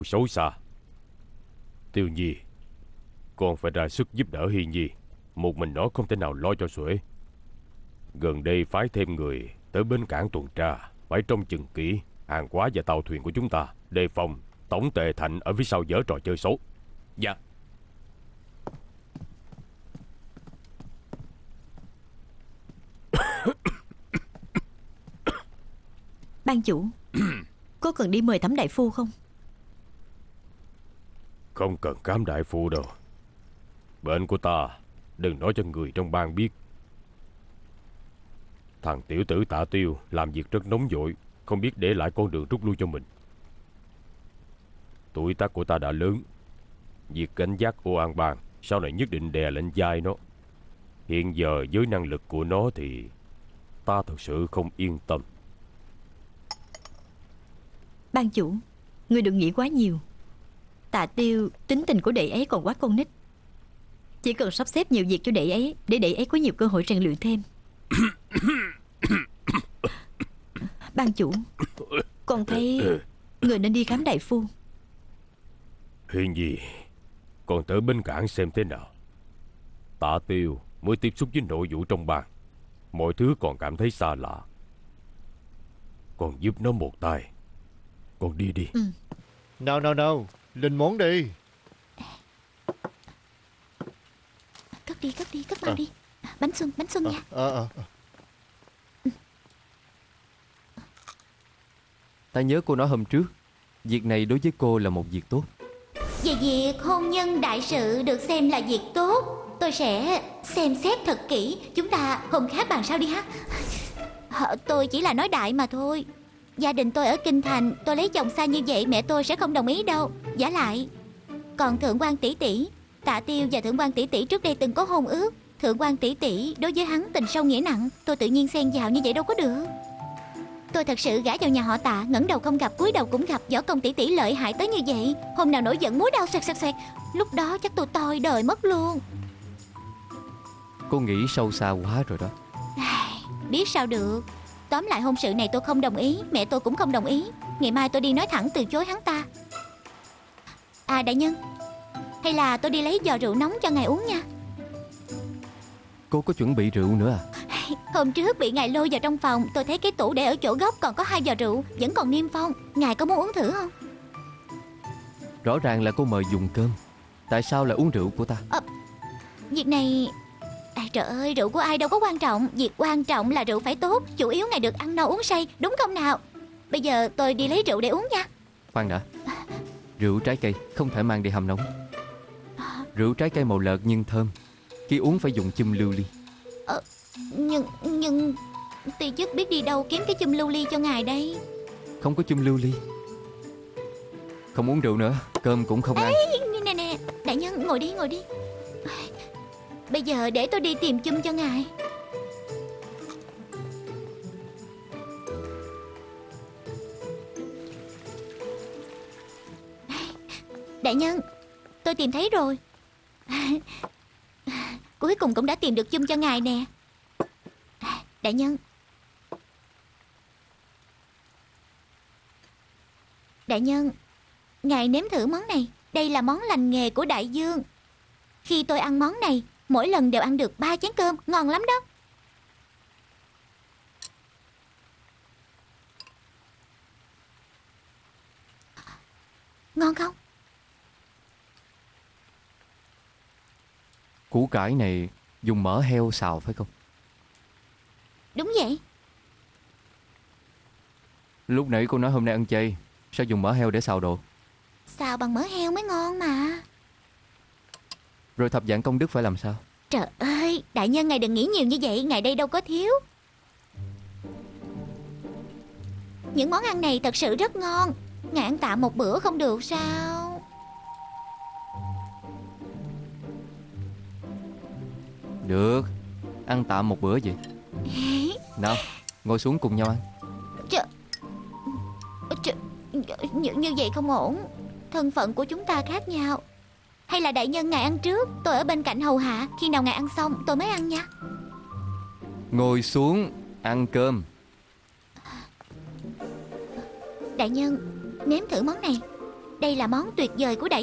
xấu xa. Tiêu Nhi, con phải ra sức giúp đỡ Hi Nhi. Một mình nó không thể nào lo cho xuể. Gần đây phái thêm người tới bến cảng tuần tra, phải trông chừng kỹ hàng hóa và tàu thuyền của chúng ta, đề phòng Tổng Tề Thạnh ở phía sau giở trò chơi xấu. Dạ. Ban chủ, có cần đi mời Thẩm đại phu không? Không cần Cám đại phu đâu. Bệnh của ta đừng nói cho người trong bang biết. Thằng tiểu tử Tạ Tiêu làm việc rất nóng vội, không biết để lại con đường rút lui cho mình. Tuổi tác của ta đã lớn, việc cảnh giác ô an bang sau này nhất định đè lên vai nó. Hiện giờ với năng lực của nó thì ta thật sự không yên tâm. Ban chủ, người đừng nghĩ quá nhiều. Tạ Tiêu tính tình của đệ ấy còn quá con nít. Chỉ cần sắp xếp nhiều việc cho đệ ấy, để đệ ấy có nhiều cơ hội rèn luyện thêm. Ban chủ, con thấy người nên đi khám đại phu. Hiền gì, còn tới bến cảng xem thế nào. Tạ Tiêu mới tiếp xúc với nội vụ trong bang, mọi thứ còn cảm thấy xa lạ. Con giúp nó một tay. Con đi đi. Nào, lên món đi. Cất mau đi. Bánh xuân nha. Ta nhớ cô nói hôm trước, việc này đối với cô là một việc tốt. Về việc hôn nhân đại sự được xem là việc tốt, tôi sẽ xem xét thật kỹ. Chúng ta hôm khác bàn sau đi ha. Tôi chỉ là nói đại mà thôi. Gia đình tôi ở Kinh Thành, tôi lấy chồng xa như vậy mẹ tôi sẽ không đồng ý đâu. Vả lại, còn Thượng quan tỷ tỷ, Tạ Tiêu và Thượng quan tỷ tỷ trước đây từng có hôn ước. Thượng quan tỷ tỷ đối với hắn tình sâu nghĩa nặng, tôi tự nhiên xen vào như vậy đâu có được. Tôi thật sự gả vào nhà họ Tạ, ngẩng đầu không gặp cúi đầu cũng gặp. Võ công tỷ tỷ lợi hại tới như vậy, hôm nào nổi giận múa đao xoẹt xoẹt xoẹt, lúc đó chắc tôi toi đời mất luôn. Cô nghĩ sâu xa quá rồi đó. Biết sao được. Tóm lại hôn sự này tôi không đồng ý, mẹ tôi cũng không đồng ý. Ngày mai tôi đi nói thẳng từ chối hắn ta. À đại nhân, hay là tôi đi lấy giò rượu nóng cho ngài uống nha. Cô có chuẩn bị rượu nữa à? Hôm trước bị ngài lôi vào trong phòng, tôi thấy cái tủ để ở chỗ góc còn có 2 giò rượu, vẫn còn niêm phong. Ngài có muốn uống thử không? Rõ ràng là cô mời dùng cơm, tại sao lại uống rượu của ta? Việc này... trời ơi, rượu của ai đâu có quan trọng. Việc quan trọng là rượu phải tốt. Chủ yếu ngài được ăn no uống say, đúng không nào? Bây giờ tôi đi lấy rượu để uống nha. Khoan đã. Rượu trái cây không thể mang đi hầm nóng. Rượu trái cây màu lợt nhưng thơm, khi uống phải dùng chum lưu ly. Nhưng ti chức biết đi đâu kiếm cái chum lưu ly cho ngài đây? Không có chum lưu ly. Không uống rượu nữa, cơm cũng không ăn. Nè, đại nhân ngồi đi. Bây giờ để tôi đi tìm chum cho ngài. Đại nhân, tôi tìm thấy rồi. Cuối cùng cũng đã tìm được chum cho ngài nè. Đại nhân, ngài nếm thử món này. Đây là món lành nghề của đại dương. Khi tôi ăn món này, mỗi lần đều ăn được 3 chén cơm, ngon lắm đó. Ngon không? Củ cải này dùng mỡ heo xào phải không? Đúng vậy. Lúc nãy cô nói hôm nay ăn chay, sao dùng mỡ heo để xào đồ? Xào bằng mỡ heo mới ngon mà. Rồi thập dạng công đức phải làm sao? Trời ơi, đại nhân ngài đừng nghĩ nhiều như vậy, ngài đây đâu có thiếu. Những món ăn này thật sự rất ngon. Ngài ăn tạm một bữa không được sao? Được, ăn tạm một bữa vậy. Nào, ngồi xuống cùng nhau ăn. Như vậy không ổn. Thân phận của chúng ta khác nhau. Hay là đại nhân ngài ăn trước, tôi ở bên cạnh hầu hạ. Khi nào ngài ăn xong tôi mới ăn nha. Ngồi xuống, ăn cơm. Đại nhân, nếm thử món này. Đây là món tuyệt vời của đại